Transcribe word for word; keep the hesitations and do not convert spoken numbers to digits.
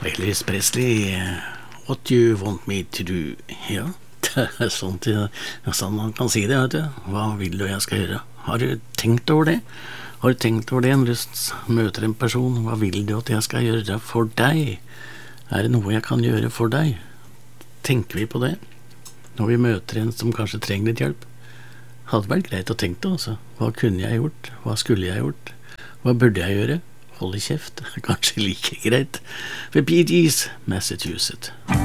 Elvis Presley, What You Want Me To Do. Ja, det er sånn, til, sånn man kan si det, vet du. Hva vil du jeg skal gjøre? Har du tenkt over det? Har du tenkt over det når du møter en person? Hva vil du at jeg skal gjøre for deg? Er det noe jeg kan gjøre for deg? Tenker vi på det? Når vi møter en som kanskje trenger litt hjelp? Hadde vært greit å tenke det, altså. Hva kunne jeg gjort? Hva skulle jeg gjort? Hva burde jeg gjøre? Hold i kjeft, kanskje like greit. For Bee Gees, Massachusetts.